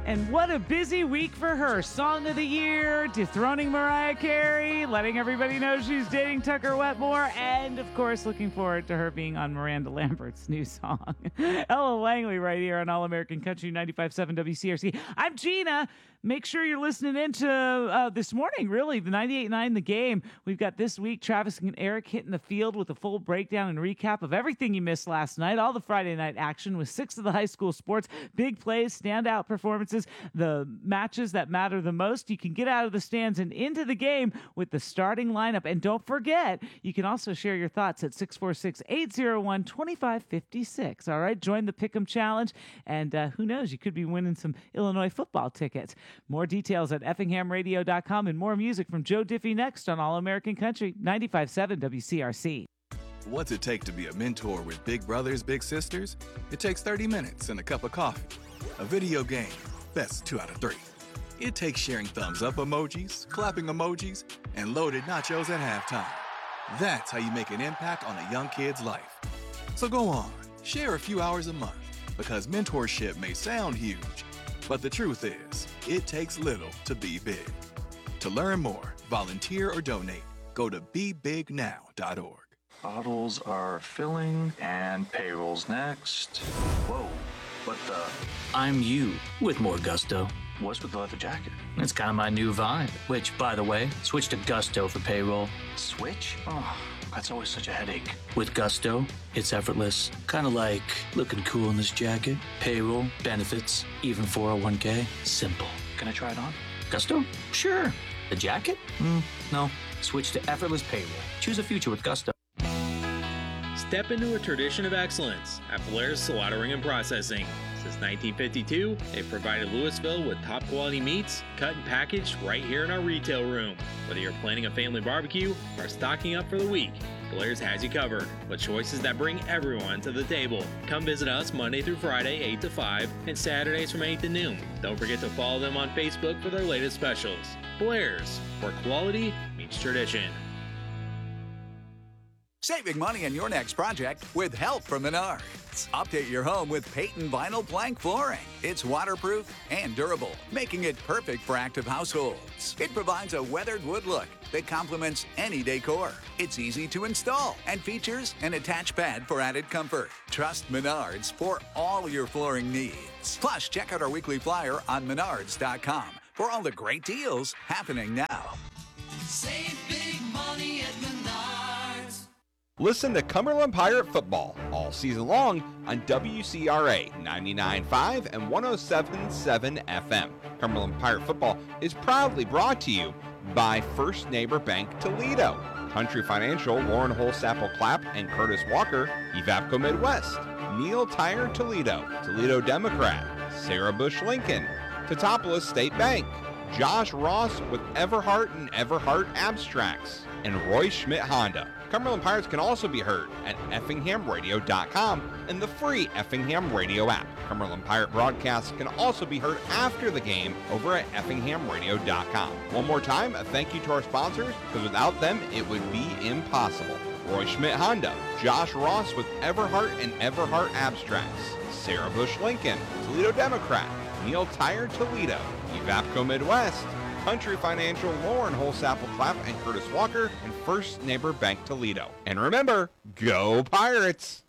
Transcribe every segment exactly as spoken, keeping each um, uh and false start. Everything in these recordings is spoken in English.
And what a busy week for her. Song of the Year, dethroning Mariah Carey, letting everybody know she's dating Tucker Wetmore, and, of course, looking forward to her being on Miranda Lambert's new song. Ella Langley right here on All American Country ninety-five point seven W C R C. I'm Gina. Make sure you're listening into uh, this morning, really, the ninety-eight point nine The Game. We've got this week Travis and Eric hitting the field with a full breakdown and recap of everything you missed last night, all the Friday night action with six of the high school sports, big plays, standout performances, the matches that matter the most. You can get out of the stands and into the game with the starting lineup. And don't forget, you can also share your thoughts at six four six, eight zero one, two five five six. All right, join the Pick'em Challenge, and uh, who knows, you could be winning some Illinois football tickets. More details at effingham radio dot com and more music from Joe Diffie next on All American Country ninety-five point seven W C R C. What's it take to be a mentor with big brothers, big sisters? It takes thirty minutes and a cup of coffee. A video game, that's two out of three. It takes sharing thumbs up emojis, clapping emojis, and loaded nachos at halftime. That's how you make an impact on a young kid's life. So go on, share a few hours a month, because mentorship may sound huge, but the truth is, it takes little to be big. To learn more, volunteer, or donate, go to be big now dot org. Bottles are filling and payroll's next. Whoa, what the? I'm you with more gusto. What's with the leather jacket? It's kind of my new vibe, which, by the way, switch to Gusto for payroll. Switch? Oh, that's always such a headache. With Gusto, it's effortless. Kind of like looking cool in this jacket. Payroll, benefits, even four oh one k. Simple. Can I try it on? Gusto? Sure. The jacket? Mm, no. Switch to effortless payroll. Choose a future with Gusto. Step into a tradition of excellence at Blair's Slaughtering and Processing. Since nineteen fifty-two, they've provided Louisville with top quality meats, cut and packaged right here in our retail room. Whether you're planning a family barbecue or stocking up for the week, Blair's has you covered, with choices that bring everyone to the table. Come visit us Monday through Friday, eight to five, and Saturdays from eight to noon. Don't forget to follow them on Facebook for their latest specials. Blair's, where quality meets tradition. Saving money on your next project with help from Menards. Update your home with Peyton Vinyl Plank Flooring. It's waterproof and durable, making it perfect for active households. It provides a weathered wood look that complements any decor. It's easy to install and features an attached pad for added comfort. Trust Menards for all your flooring needs. Plus, check out our weekly flyer on menards dot com for all the great deals happening now. Save big money at Menards. Listen to Cumberland Pirate Football all season long on W C R A ninety-nine point five and one oh seven point seven F M. Cumberland Pirate Football is proudly brought to you by First Neighbor Bank Toledo, Country Financial, Lauren Holsapple Clapp and Curtis Walker, Evapco Midwest, Neil Tire Toledo, Toledo Democrat, Sarah Bush Lincoln, Teutopolis State Bank, Josh Ross with Everhart and Everhart Abstracts, and Roy Schmidt Honda. Cumberland Pirates can also be heard at effingham radio dot com and the free Effingham Radio app. Cumberland Pirate broadcasts can also be heard after the game over at effingham radio dot com. One more time, a thank you to our sponsors, because without them, it would be impossible. Roy Schmidt Honda, Josh Ross with Everhart and Everhart Abstracts, Sarah Bush Lincoln, Toledo Democrat, Neil Tire Toledo, Evapco Midwest, Country Financial, Lauren Holsapple Clapp and Curtis Walker, and First Neighbor Bank Toledo. And remember, go Pirates!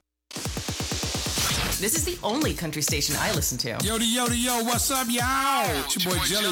This is the only country station I listen to. Yo, yo, yo, what's up, y'all? It's your boy Jelly